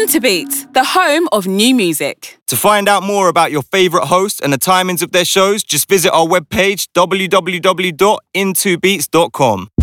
Interbeat, the home of new music. To find out more about your favourite hosts and the timings of their shows, just visit our webpage www.intobeats.com.